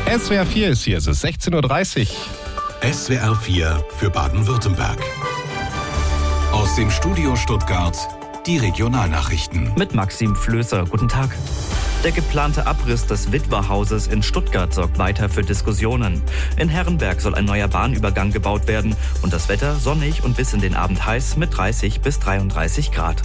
SWR 4 ist hier, es ist 16:30 Uhr. SWR 4 für Baden-Württemberg. Aus dem Studio Stuttgart die Regionalnachrichten. Mit Maxim Flößer, guten Tag. Der geplante Abriss des Witwerhauses in Stuttgart sorgt weiter für Diskussionen. In Herrenberg soll ein neuer Bahnübergang gebaut werden und das Wetter sonnig und bis in den Abend heiß mit 30 bis 33 Grad.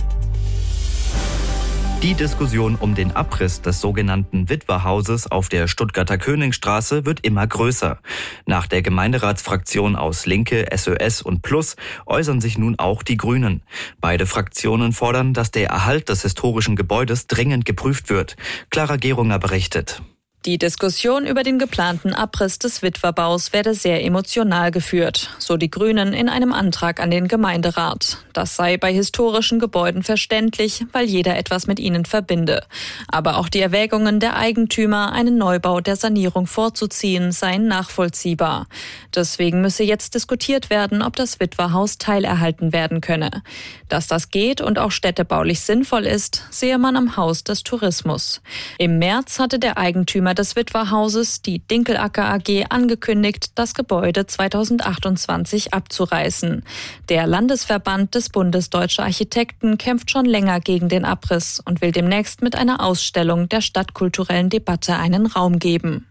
Die Diskussion um den Abriss des sogenannten Witwerhauses auf der Stuttgarter Königstraße wird immer größer. Nach der Gemeinderatsfraktion aus Linke, SOS und Plus äußern sich nun auch die Grünen. Beide Fraktionen fordern, dass der Erhalt des historischen Gebäudes dringend geprüft wird. Clara Gerunger berichtet. Die Diskussion über den geplanten Abriss des Witwerbaus werde sehr emotional geführt, so die Grünen in einem Antrag an den Gemeinderat. Das sei bei historischen Gebäuden verständlich, weil jeder etwas mit ihnen verbinde. Aber auch die Erwägungen der Eigentümer, einen Neubau der Sanierung vorzuziehen, seien nachvollziehbar. Deswegen müsse jetzt diskutiert werden, ob das Witwerhaus teilerhalten werden könne. Dass das geht und auch städtebaulich sinnvoll ist, sehe man am Haus des Tourismus. Im März hatte der Eigentümer des Witwerhauses, die Dinkelacker AG, angekündigt, das Gebäude 2028 abzureißen. Der Landesverband des Bundes Deutscher Architekten kämpft schon länger gegen den Abriss und will demnächst mit einer Ausstellung der stadtkulturellen Debatte einen Raum geben.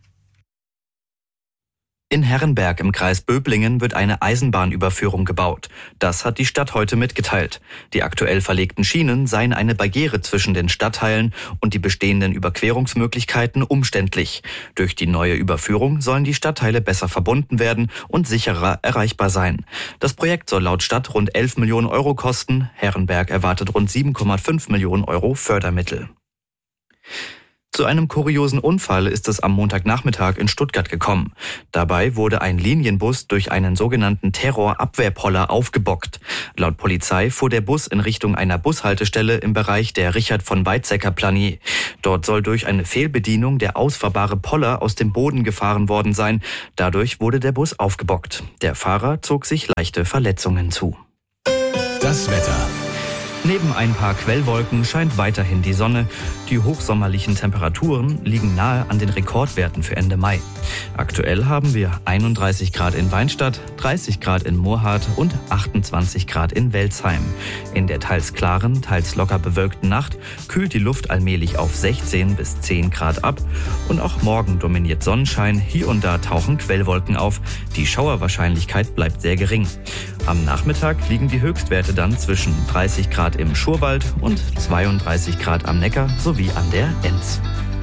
In Herrenberg im Kreis Böblingen wird eine Eisenbahnüberführung gebaut. Das hat die Stadt heute mitgeteilt. Die aktuell verlegten Schienen seien eine Barriere zwischen den Stadtteilen und die bestehenden Überquerungsmöglichkeiten umständlich. Durch die neue Überführung sollen die Stadtteile besser verbunden werden und sicherer erreichbar sein. Das Projekt soll laut Stadt rund 11 Millionen Euro kosten. Herrenberg erwartet rund 7,5 Millionen Euro Fördermittel. Zu einem kuriosen Unfall ist es am Montagnachmittag in Stuttgart gekommen. Dabei wurde ein Linienbus durch einen sogenannten Terrorabwehrpoller aufgebockt. Laut Polizei fuhr der Bus in Richtung einer Bushaltestelle im Bereich der Richard-von-Weizsäcker-Planier. Dort soll durch eine Fehlbedienung der ausfahrbare Poller aus dem Boden gefahren worden sein. Dadurch wurde der Bus aufgebockt. Der Fahrer zog sich leichte Verletzungen zu. Das Wetter. Neben ein paar Quellwolken scheint weiterhin die Sonne. Die hochsommerlichen Temperaturen liegen nahe an den Rekordwerten für Ende Mai. Aktuell haben wir 31 Grad in Weinstadt, 30 Grad in Murrhardt und 28 Grad in Welzheim. In der teils klaren, teils locker bewölkten Nacht kühlt die Luft allmählich auf 16 bis 10 Grad ab. Und auch morgen dominiert Sonnenschein, hier und da tauchen Quellwolken auf. Die Schauerwahrscheinlichkeit bleibt sehr gering. Am Nachmittag liegen die Höchstwerte dann zwischen 30 Grad im Schurwald und 32 Grad am Neckar sowie an der Enz.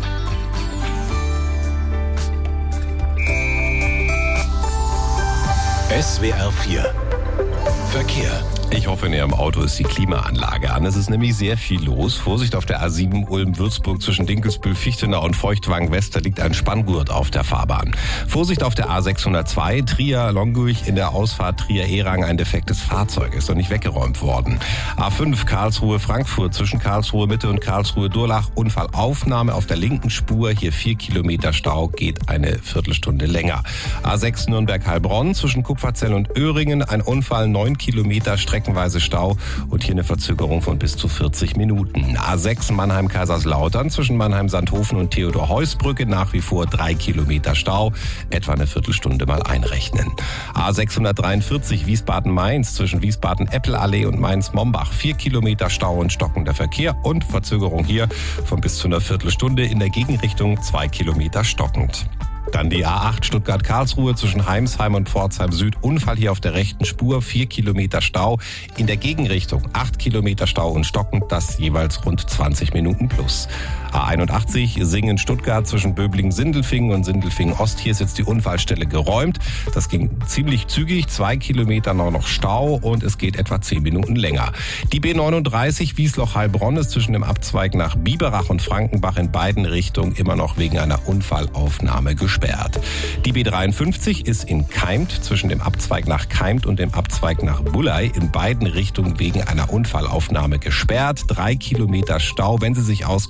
SWR 4 Verkehr. Ich hoffe, in Ihrem Auto ist die Klimaanlage an. Es ist nämlich sehr viel los. Vorsicht auf der A7 Ulm-Würzburg zwischen Dinkelsbühl, Fichtenau und Feuchtwangen-West. Da liegt ein Spanngurt auf der Fahrbahn. Vorsicht auf der A602 Trier-Longuich in der Ausfahrt Trier-Erang. Ein defektes Fahrzeug ist noch nicht weggeräumt worden. A5 Karlsruhe-Frankfurt zwischen Karlsruhe-Mitte und Karlsruhe-Durlach. Unfallaufnahme auf der linken Spur. Hier 4 Kilometer Stau, geht eine Viertelstunde länger. A6 Nürnberg-Heilbronn zwischen Kupferzell und Öhringen. Ein Unfall, 9 Kilometer streckenweise Stau und hier eine Verzögerung von bis zu 40 Minuten. A6 Mannheim-Kaiserslautern zwischen Mannheim-Sandhofen und Theodor-Heuss-Brücke nach wie vor 3 Kilometer Stau, etwa eine Viertelstunde mal einrechnen. A643 Wiesbaden-Mainz zwischen Wiesbaden-Eppelallee und Mainz-Mombach 4 Kilometer Stau und stockender Verkehr und Verzögerung hier von bis zu einer Viertelstunde, in der Gegenrichtung 2 Kilometer stockend. Dann die A8 Stuttgart-Karlsruhe zwischen Heimsheim und Pforzheim Süd. Unfall hier auf der rechten Spur, 4 Kilometer Stau. In der Gegenrichtung 8 Kilometer Stau und stockend, das jeweils rund 20 Minuten plus. A81 Singen-Stuttgart zwischen Böblingen-Sindelfingen und Sindelfingen-Ost. Hier ist jetzt die Unfallstelle geräumt. Das ging ziemlich zügig, 2 Kilometer noch Stau und es geht etwa 10 Minuten länger. Die B39 Wiesloch-Heilbronn ist zwischen dem Abzweig nach Biberach und Frankenbach in beiden Richtungen immer noch wegen einer Unfallaufnahme gesperrt. Die B53 ist in Keimt zwischen dem Abzweig nach Keimt und dem Abzweig nach Bulley in beiden Richtungen wegen einer Unfallaufnahme gesperrt. 3 Kilometer Stau. Wenn Sie sich auskennen, bitte um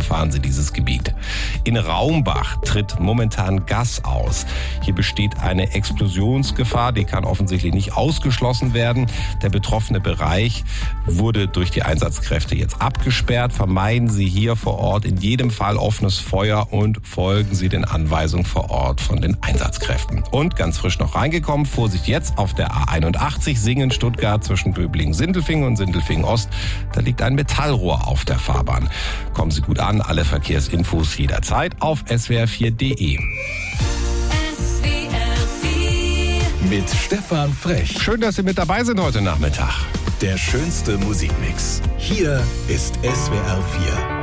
umfahren Sie dieses Gebiet. In Raumbach tritt momentan Gas aus. Hier besteht eine Explosionsgefahr, die kann offensichtlich nicht ausgeschlossen werden. Der betroffene Bereich wurde durch die Einsatzkräfte jetzt abgesperrt. Vermeiden Sie hier vor Ort in jedem Fall offenes Feuer und folgen Sie den Anweisungen vor Ort von den Einsatzkräften. Und ganz frisch noch reingekommen, Vorsicht jetzt auf der A81 Singen-Stuttgart zwischen Böblingen-Sindelfingen und Sindelfingen-Ost. Da liegt ein Metallrohr auf der Fahrbahn. Kommen Sie gut an, alle Verkehrsinfos jederzeit auf swr4.de. Mit Stefan Frech. Schön, dass Sie mit dabei sind heute Nachmittag. Der schönste Musikmix. Hier ist SWR 4.